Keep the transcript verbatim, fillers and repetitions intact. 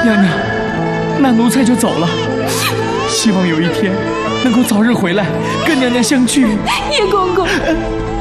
娘娘，那奴才就走了，希望有一天能够早日回来，跟娘娘相聚。 叶公公。